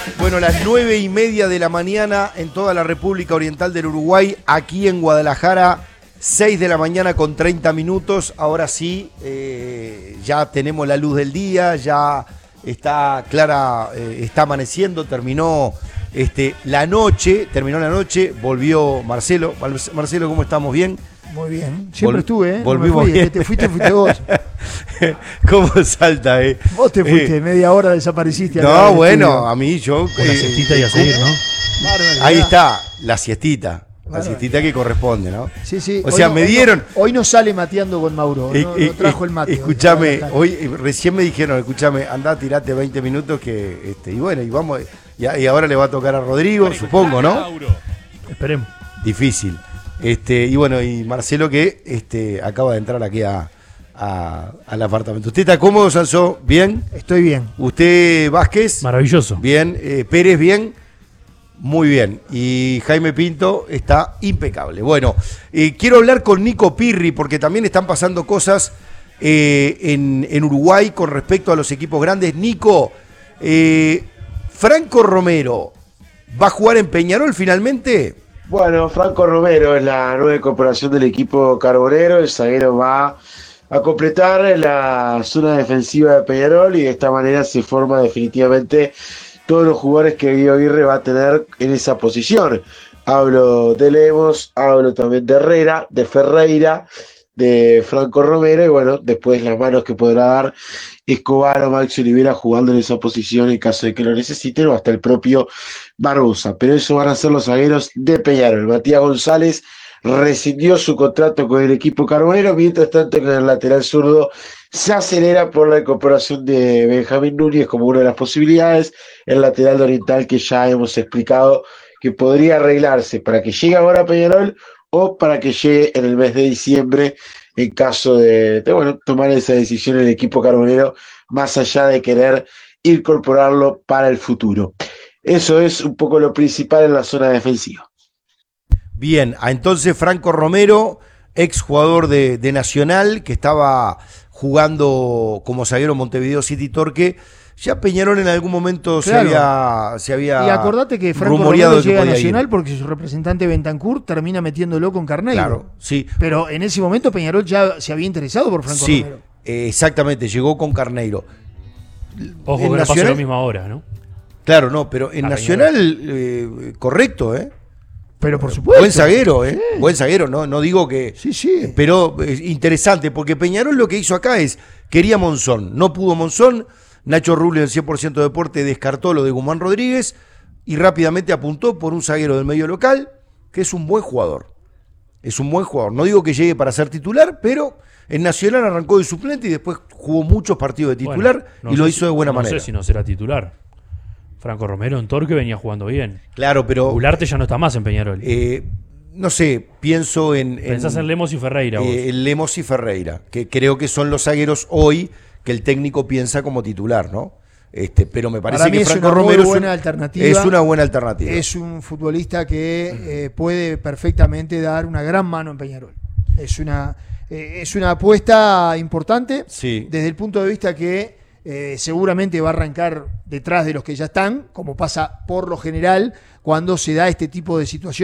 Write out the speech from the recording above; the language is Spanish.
Bueno, las 9:30 de la mañana en toda la República Oriental del Uruguay, aquí en Guadalajara, 6 de la mañana con 30 minutos. Ahora sí, ya tenemos la luz del día, ya está clara, está amaneciendo, terminó la noche, volvió Marcelo. Marcelo, ¿cómo estamos? ¿Bien? Muy bien, siempre estuve, ¿eh? Volvimos no bien. Te fuiste vos. ¿Cómo salta, Vos te fuiste, media hora desapareciste. No, bueno, a mí yo... Con la siestita y a seguir, ¿no? Ahí está, la siestita. La siestita que corresponde, ¿no? Sí, sí. O sea, me dieron... Hoy no sale mateando con Mauro, no trajo el mate. Escuchame, hoy recién me dijeron, andá, tirate 20 minutos que... y bueno, y vamos... Y ahora le va a tocar a Rodrigo, supongo, ¿no? Esperemos. Difícil. Y bueno, y Marcelo que acaba de entrar aquí al apartamento. ¿Usted está cómodo, Sansó? ¿Bien? Estoy bien. ¿Usted, Vázquez? Maravilloso. Bien. ¿Pérez, bien? Muy bien. Y Jaime Pinto está impecable. Bueno, quiero hablar con Nico Pirri porque también están pasando cosas en Uruguay con respecto a los equipos grandes. Nico, Franco Romero, ¿va a jugar en Peñarol finalmente? Bueno, Franco Romero es la nueva incorporación del equipo carbonero. El zaguero va a completar la zona defensiva de Peñarol y de esta manera se forma definitivamente todos los jugadores que Guido Aguirre va a tener en esa posición. Hablo de Lemos, hablo también de Herrera, de Ferreira, de Franco Romero y bueno, después las manos que podrá dar Escobar o Maxi Olivera jugando en esa posición en caso de que lo necesiten o hasta el propio Barbosa. Pero eso van a ser los zagueros de Peñarol. Matías González rescindió su contrato con el equipo carbonero, mientras tanto que en el lateral zurdo se acelera por la incorporación de Benjamín Núñez como una de las posibilidades, el lateral oriental que ya hemos explicado que podría arreglarse para que llegue ahora a Peñarol o para que llegue en el mes de diciembre en caso de tomar esa decisión el equipo carbonero, más allá de querer incorporarlo para el futuro. Eso es un poco lo principal en la zona defensiva. Bien, entonces Franco Romero, ex jugador de Nacional, que estaba jugando como zaguero Montevideo City Torque. Ya Peñarol en algún momento claro. se había y acordate que Franco Romero llega a Nacional porque su representante Bentancur termina metiéndolo con Carneiro. Claro, sí. Pero en ese momento Peñarol ya se había interesado por Franco Romero. Sí, exactamente, llegó con Carneiro. Ojo que no pasa lo mismo ahora, ¿no? Claro, no, pero en Nacional, correcto, ¿eh? Pero por supuesto. Buen zaguero, ¿eh? Sí. Buen zaguero, no digo que... Sí. Pero interesante, porque Peñarol lo que hizo acá es, quería Monzón, no pudo Monzón, Nacho Rubio del 100% Deporte descartó lo de Guzmán Rodríguez y rápidamente apuntó por un zaguero del medio local, que es un buen jugador. Es un buen jugador. No digo que llegue para ser titular, pero en Nacional arrancó de suplente y después jugó muchos partidos de titular y lo hizo de buena manera. No sé si no será titular. Franco Romero en Torque venía jugando bien. Claro, pero... Goularte ya no está más en Peñarol. No sé, pienso en... Pensás en Lemos y Ferreira. Lemos y Ferreira, que creo que son los zagueros hoy que el técnico piensa como titular, ¿no? Pero me parece que Franco Romero es una buena alternativa. Es un futbolista que puede perfectamente dar una gran mano en Peñarol. Es una apuesta importante, sí, desde el punto de vista que seguramente va a arrancar detrás de los que ya están, como pasa por lo general cuando se da este tipo de situaciones.